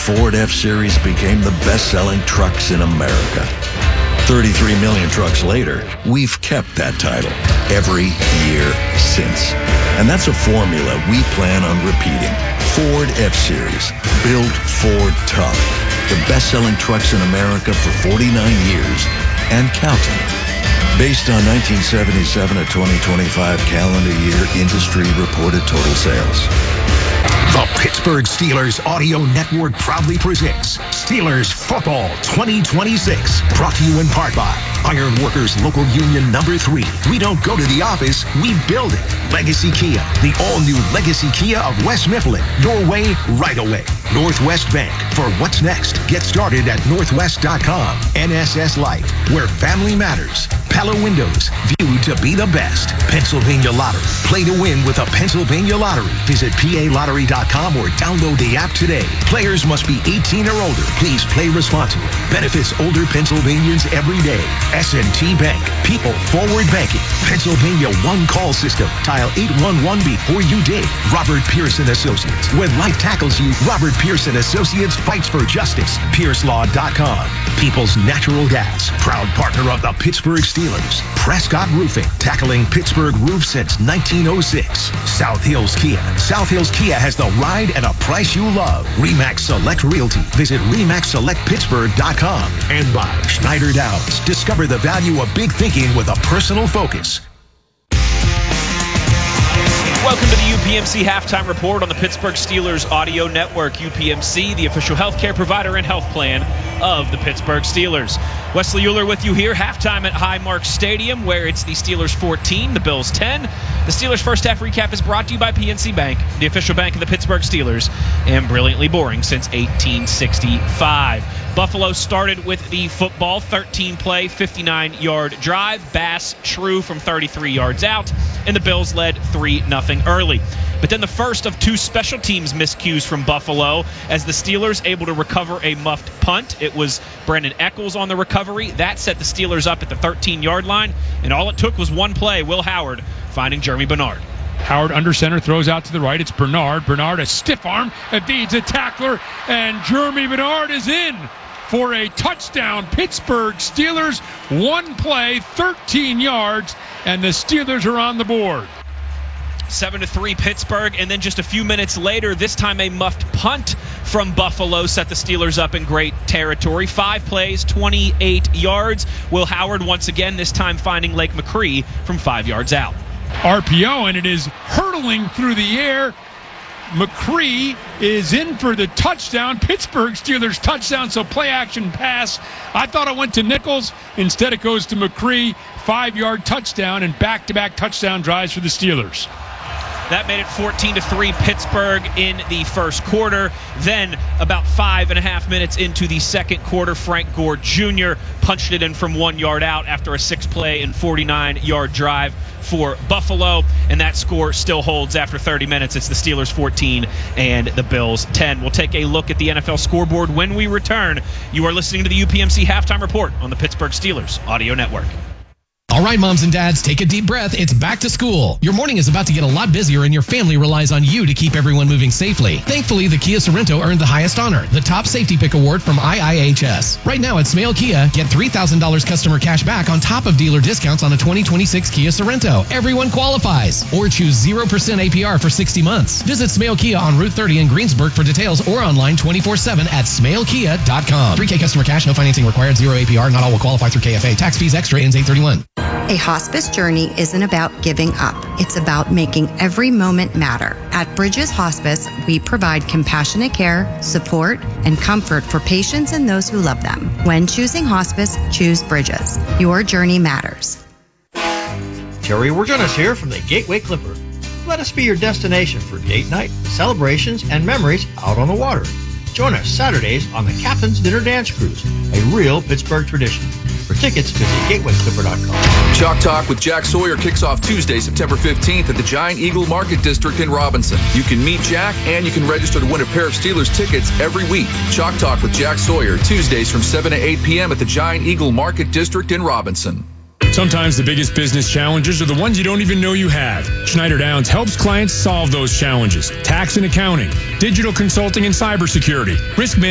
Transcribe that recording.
Ford F-Series became the best-selling trucks in America. 33 million trucks later, we've kept that title every year since. And that's a formula we plan on repeating. Ford F-Series, built Ford tough. The best-selling trucks in America for 49 years and counting. Based on 1977 to 2025 calendar year industry reported total sales. The Pittsburgh Steelers Audio Network proudly presents Steelers Football 2026. Brought to you in part by Iron Workers Local Union Number 3. We don't go to the office, we build it. Legacy Kia, the all-new Legacy Kia of West Mifflin. Your way, right away. Northwest Bank. For what's next, get started at northwest.com. NSS Life, where family matters. Pella Windows, viewed to be the best. Pennsylvania Lottery. Play to win with a Pennsylvania Lottery. Visit PALottery.com or download the app today. Players must be 18 or older. Please play responsibly. Benefits older Pennsylvanians every day. S&T Bank. People forward banking. Pennsylvania One Call System. Dial 811 before you dig. Robert Pearson Associates. When life tackles you, Robert Pearson Associates fights for justice. PearceLaw.com. People's Natural Gas. Proud partner of the Pittsburgh Steelers. Prescott Roofing. Tackling Pittsburgh roofs since 1906. South Hills Kia. South Hills Kia has the ride and a price you love. RE/MAX Select Realty. Visit RE/MAXSelectPittsburgh.com. And by Schneider Downs. Discover the value of big thinking with a personal focus. Welcome to the UPMC Halftime Report on the Pittsburgh Steelers Audio Network. UPMC, the official healthcare provider and health plan of the Pittsburgh Steelers. Wesley Euler with you here, halftime at Highmark Stadium, where it's the Steelers 14, the Bills 10. The Steelers' first half recap is brought to you by PNC Bank, the official bank of the Pittsburgh Steelers, and brilliantly boring since 1865. Buffalo started with the football, 13-play, 59-yard drive. Bass True from 33 yards out, and the Bills led 3-0 early. But then the first of two special teams miscues from Buffalo as the Steelers able to recover a muffed punt. It was Brandon Echols on the recovery. That set the Steelers up at the 13-yard line, and all it took was one play, Will Howard finding Jeremy Bernard. Howard under center, throws out to the right. It's Bernard. Bernard, a stiff arm, evades a tackler, and Jeremy Bernard is in for a touchdown. Pittsburgh Steelers, one play, 13 yards, and the Steelers are on the board. 7-3 Pittsburgh, and then just a few minutes later, this time a muffed punt from Buffalo set the Steelers up in great territory. 5 plays, 28 yards. Will Howard once again, this time finding Lake McCree from 5 yards out. RPO, and it is hurtling through the air. McCree is in for the touchdown. Pittsburgh Steelers touchdown, so play action pass. I thought it went to Nichols. Instead it goes to McCree. 5-yard touchdown and back-to-back touchdown drives for the Steelers. That made it 14-3 Pittsburgh in the first quarter. Then, about 5.5 minutes into the second quarter, Frank Gore Jr. punched it in from 1 yard out after a 6-play and 49-yard drive for Buffalo. And that score still holds after 30 minutes. It's the Steelers 14 and the Bills 10. We'll take a look at the NFL scoreboard when we return. You are listening to the UPMC Halftime Report on the Pittsburgh Steelers Audio Network. All right, moms and dads, take a deep breath. It's back to school. Your morning is about to get a lot busier, and your family relies on you to keep everyone moving safely. Thankfully, the Kia Sorento earned the highest honor, the Top Safety Pick Award from IIHS. Right now at Smale Kia, get $3,000 customer cash back on top of dealer discounts on a 2026 Kia Sorento. Everyone qualifies. Or choose 0% APR for 60 months. Visit Smale Kia on Route 30 in Greensburg for details or online 24/7 at smalekia.com. 3K customer cash, no financing required, 0 APR. Not all will qualify through KFA. Tax fees extra, ends 8/31. A hospice journey isn't about giving up. It's about making every moment matter. At Bridges Hospice, we provide compassionate care, support, and comfort for patients and those who love them. When choosing hospice, choose Bridges. Your journey matters. Terry Warjonas here from the Gateway Clipper. Let us be your destination for date night, celebrations, and memories out on the water. Join us Saturdays on the Captain's Dinner Dance Cruise, a real Pittsburgh tradition. For tickets, visit gatewayclipper.com. Chalk Talk with Jack Sawyer kicks off Tuesday, September 15th at the Giant Eagle Market District in Robinson. You can meet Jack and you can register to win a pair of Steelers tickets every week. Chalk Talk with Jack Sawyer, Tuesdays from 7 to 8 p.m. at the Giant Eagle Market District in Robinson. Sometimes the biggest business challenges are the ones you don't even know you have. Schneider Downs helps clients solve those challenges. Tax and accounting, digital consulting and cybersecurity, risk management.